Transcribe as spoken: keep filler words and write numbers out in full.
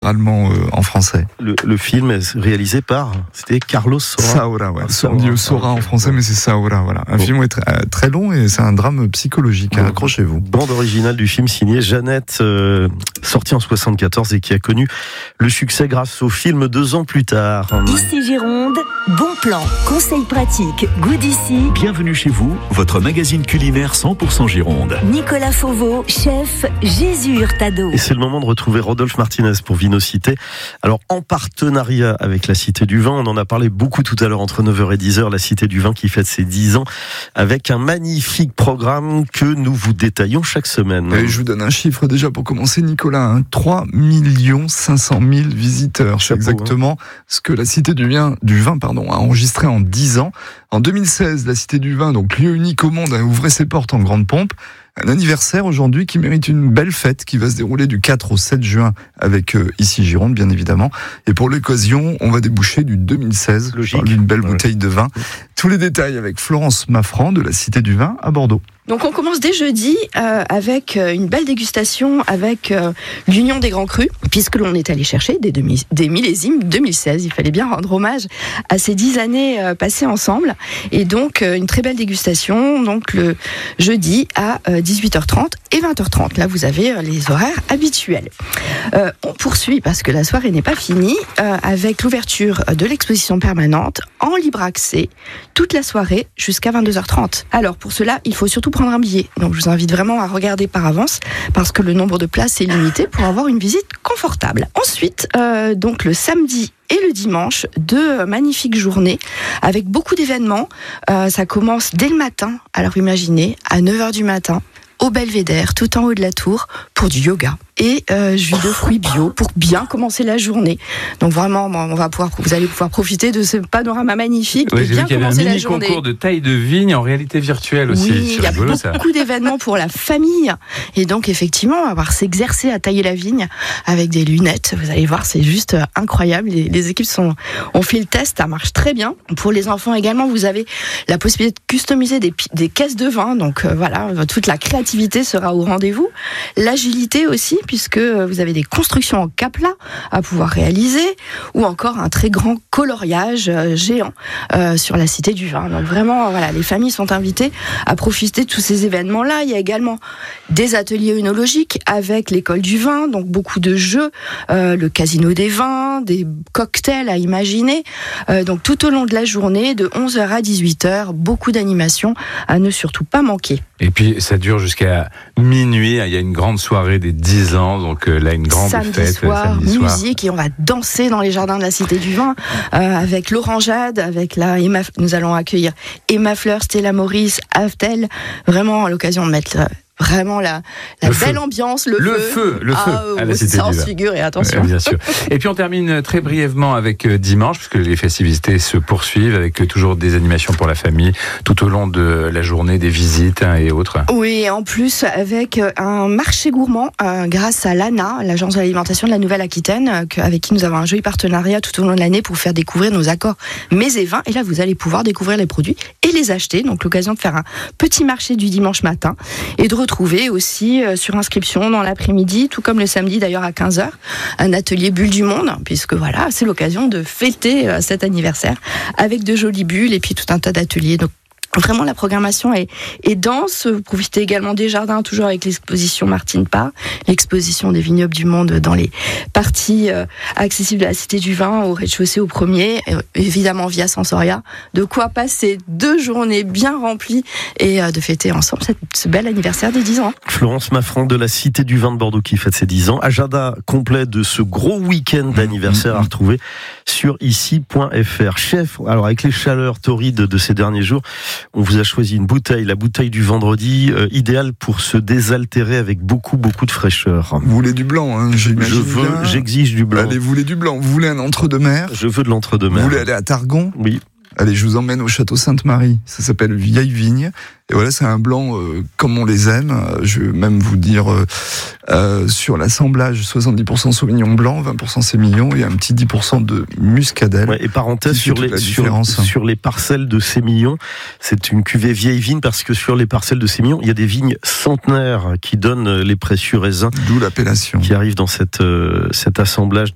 littéralement euh, en français. Le, le film est réalisé par, c'était Carlos Saura. Saura, ouais. On dit Saura en français, mais c'est Saura, voilà. Un bon. film est très, très long et c'est un drame psychologique. Bon. Accrochez-vous. Bande originale du film signée Jeannette, euh, sorti en soixante-quatorze et qui a connu le succès grâce au film deux ans plus tard. Ici Gironde, bon plan, conseils pratiques, goût d'ici. Bienvenue chez vous, votre magazine culinaire cent pour cent Gironde. Nicolas Fauveau, chef Jésus Hurtado. Et c'est le moment de retrouver Rodolphe Martinez pour Vinocité. Alors, en partenariat avec la Cité du Vin, on en a parlé beaucoup tout à l'heure entre neuf heures et dix heures, la Cité du Vin qui fête ses dix ans avec un magnifique programme que nous vous détaillons chaque semaine. Et je vous donne un chiffre déjà pour commencer, Nicolas, hein, trois millions cinq cent mille visiteurs. C'est exactement hein. ce que la Cité du Vin, du Vin pardon, a enregistré en dix ans. En deux mille seize, la Cité du Vin, donc lieu unique au monde, a ouvert ses portes en grande pompe. Un anniversaire aujourd'hui qui mérite une belle fête qui va se dérouler du quatre au sept juin avec euh, ici Gironde bien évidemment. Et pour l'occasion, on va déboucher du deux mille seize, une belle ouais. bouteille de vin. Tous les détails avec Florence Maffran de la Cité du Vin à Bordeaux. Donc on commence dès jeudi euh, avec une belle dégustation avec euh, l'Union des Grands Crus, puisque l'on est allé chercher des, demi, des millésimes deux mille seize. Il fallait bien rendre hommage à ces dix années euh, passées ensemble. Et donc euh, une très belle dégustation, donc le jeudi à euh, dix-huit heures trente et vingt heures trente. Là vous avez euh, les horaires habituels. Euh, on poursuit parce que la soirée n'est pas finie euh, avec l'ouverture de l'exposition permanente en libre accès toute la soirée jusqu'à vingt-deux heures trente. Alors pour cela, il faut surtout prendre un billet. Donc je vous invite vraiment à regarder par avance parce que le nombre de places est limité pour avoir une visite confortable. Ensuite, euh, donc le samedi et le dimanche, deux magnifiques journées avec beaucoup d'événements. Euh, ça commence dès le matin, alors imaginez, à neuf heures du matin, au Belvédère, tout en haut de la tour, pour du yoga et euh, jus de fruits bio pour bien commencer la journée. Donc vraiment, on va pouvoir, vous allez pouvoir profiter de ce panorama magnifique oui, et bien vu commencer la journée. Il y avait un mini concours de taille de vigne en réalité virtuelle aussi. Oui, il y a rigolo, beaucoup ça. d'événements pour la famille et donc effectivement, on va pouvoir s'exercer à tailler la vigne avec des lunettes. Vous allez voir, c'est juste incroyable. Les, les équipes sont, ont fait le test, ça marche très bien. Pour les enfants également, vous avez la possibilité de customiser des, des caisses de vin. Donc euh, voilà, toute la créativité sera au rendez-vous. L'agilité aussi, puisque vous avez des constructions en cap-là à pouvoir réaliser, ou encore un très grand coloriage géant euh, sur la Cité du Vin. Donc vraiment, voilà, les familles sont invitées à profiter de tous ces événements-là. Il y a également des ateliers œnologiques avec l'école du vin, donc beaucoup de jeux, euh, le casino des vins, des cocktails à imaginer. Euh, donc tout au long de la journée, de onze heures à dix-huit heures, beaucoup d'animations à ne surtout pas manquer. Et puis ça dure jusqu'à minuit, il y a une grande soirée des dix ans, donc là une grande samedi fête. Soir, samedi soir, musique, et on va danser dans les jardins de la Cité du Vin euh, avec l'Orangeade, avec la Emma, nous allons accueillir Emma Fleur, Stella Maurice, Aftel, vraiment à l'occasion de mettre... Euh, Vraiment la, la belle feu. ambiance, le, le feu. feu. Le feu ah, à la Cité ça du Vin. figure et attention. Ouais, bien sûr. Et puis on termine très brièvement avec dimanche, puisque les festivités se poursuivent avec toujours des animations pour la famille tout au long de la journée, des visites hein, et autres. Oui, en plus avec un marché gourmand euh, grâce à l'A N A, l'Agence de l'alimentation de la Nouvelle-Aquitaine, euh, avec qui nous avons un joli partenariat tout au long de l'année pour faire découvrir nos accords mets et vins. Et là, vous allez pouvoir découvrir les produits et les acheter. Donc l'occasion de faire un petit marché du dimanche matin et de retrouver aussi euh, sur inscription dans l'après-midi, tout comme le samedi d'ailleurs à quinze heures, un atelier Bulles du Monde, puisque voilà, c'est l'occasion de fêter euh, cet anniversaire avec de jolies bulles et puis tout un tas d'ateliers. Donc vraiment, la programmation est, est dense. Vous profitez également des jardins, toujours avec l'exposition Martine Parr, l'exposition des vignobles du monde dans les parties euh, accessibles de la Cité du Vin, au rez-de-chaussée, au premier, et, évidemment via Sensoria. De quoi passer deux journées bien remplies et euh, de fêter ensemble cette, ce bel anniversaire des dix ans. Florence Maffran de la Cité du Vin de Bordeaux qui fête ses dix ans. Agenda complet de ce gros week-end d'anniversaire à retrouver sur ici point f r. Chef, alors avec les chaleurs torrides de ces derniers jours, on vous a choisi une bouteille, la bouteille du vendredi, euh, idéale pour se désaltérer avec beaucoup, beaucoup de fraîcheur. Vous voulez du blanc, hein, j'imagine. Je veux, bien. j'exige du blanc. Allez, vous voulez du blanc. Vous voulez un entre-deux-mer. Je veux de l'entre-deux-mer. Vous voulez aller à Targon. Oui. Allez, je vous emmène au château Sainte-Marie. Ça s'appelle Vieille Vigne. Et voilà, c'est un blanc euh, comme on les aime. Je vais même vous dire euh, euh, sur l'assemblage, soixante-dix pour cent Sauvignon blanc, vingt pour cent Sémillon et un petit dix pour cent de muscadelle. Ouais, et parenthèse sur les sur, sur les parcelles de Sémillon, c'est une cuvée vieille vigne parce que sur les parcelles de Sémillon, il y a des vignes centenaires qui donnent les précieux raisins. D'où l'appellation. Qui arrivent dans cette euh, cet assemblage